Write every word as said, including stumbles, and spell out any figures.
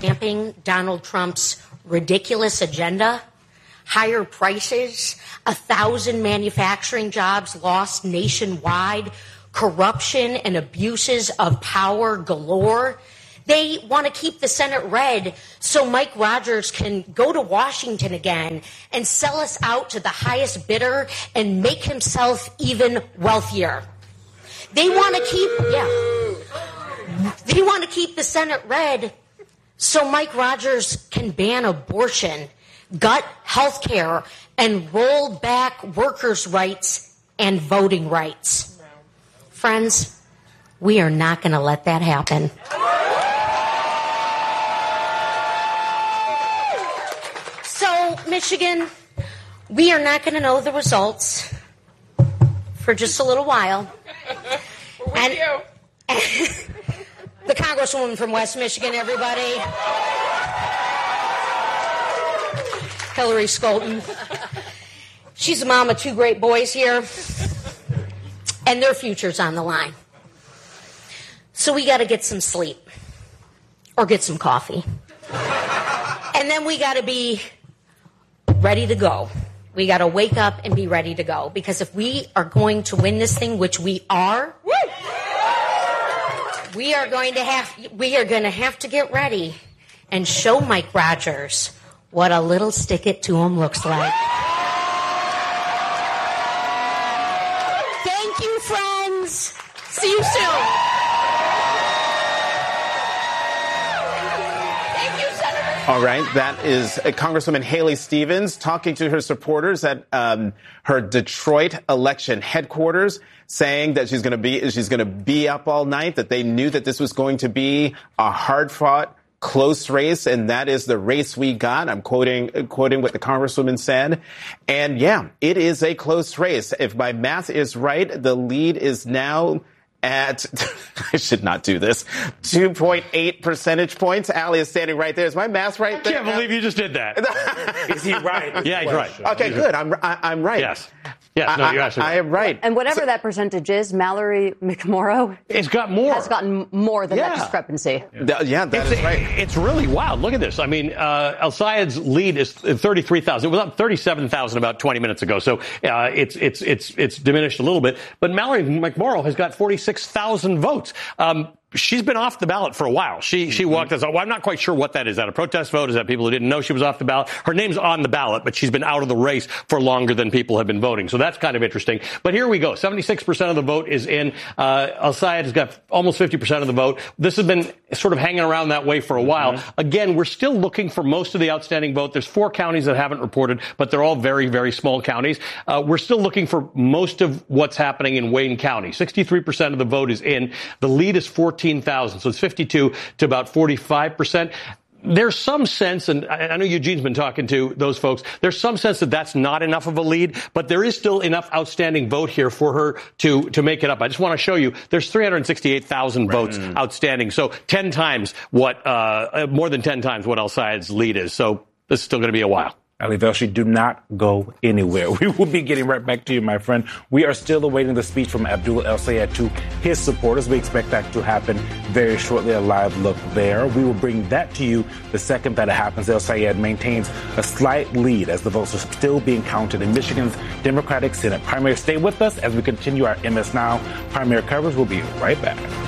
championing Donald Trump's ridiculous agenda, higher prices, a thousand manufacturing jobs lost nationwide, corruption and abuses of power galore. They want to keep the Senate red so Mike Rogers can go to Washington again and sell us out to the highest bidder and make himself even wealthier. They want to keep, yeah, they want to keep the Senate red so Mike Rogers can ban abortion, gut health care, and roll back workers' rights and voting rights. Friends, we are not going to let that happen. So, Michigan, we are not going to know the results for just a little while. We're with and, you. And the Congresswoman from West Michigan, everybody. Hillary Skolton. She's a mom of two great boys here, and their future's on the line. So we got to get some sleep or get some coffee. And then we got to be ready to go. We got to wake up and be ready to go. Because if we are going to win this thing, which we are, we are going to have we are going to have to get ready and show Mike Rogers what a little stick it to him looks like. Thank you, friends. See you soon. Thank you, Senator. All right, that is uh, Congresswoman Haley Stevens talking to her supporters at um, her Detroit election headquarters, saying that she's going to be she's going to be up all night, that they knew that this was going to be a hard-fought, close race, and that is the race we got. I'm quoting quoting what the Congresswoman said. And yeah, it is a close race. If my math is right, the lead is now at, I should not do this, two point eight percentage points. Allie is standing right there. Is my math right there? I can't believe you just did that. Is he right? Yeah, he's right. Okay, good. I'm I, I'm right. Yes. Yes, no, you're I, actually right. I am right. And whatever So, that percentage is, Mallory McMorrow it's got more. has gotten more than Yeah. that discrepancy. th- yeah, that It's, is right. it's really wild. Look at this. I mean, uh, El Sayed's lead is thirty-three thousand. It was up thirty-seven thousand about twenty minutes ago. So uh, it's it's it's it's diminished a little bit. But Mallory McMorrow has got forty-six thousand votes. Um, She's been off the ballot for a while. She she walked us. Well, I'm not quite sure what that is. Is that a protest vote? Is that people who didn't know she was off the ballot? Her name's on the ballot, but she's been out of the race for longer than people have been voting. So that's kind of interesting. But here we go. seventy-six percent of the vote is in. Uh, El Sayed has got almost fifty percent of the vote. This has been sort of hanging around that way for a while. Mm-hmm. Again, we're still looking for most of the outstanding vote. There's four counties that haven't reported, but they're all very, very small counties. Uh, we're still looking for most of what's happening in Wayne County. sixty-three percent of the vote is in. The lead is fourteen thousand. So it's fifty-two to about forty-five percent. There's some sense, and I know Eugene's been talking to those folks, there's some sense that that's not enough of a lead, but there is still enough outstanding vote here for her to, to make it up. I just want to show you there's three hundred sixty-eight thousand votes right. outstanding. So ten times what, uh, more than ten times what El Sayed's lead is. So this is still going to be a while. Ali Velshi, do not go anywhere. We will be getting right back to you, my friend. We are still awaiting the speech from Abdul El Sayed to his supporters. We expect that to happen very shortly. A live look there. We will bring that to you the second that it happens. El Sayed maintains a slight lead as the votes are still being counted in Michigan's Democratic Senate primary. Stay with us as we continue our M S Now primary coverage. We'll be right back.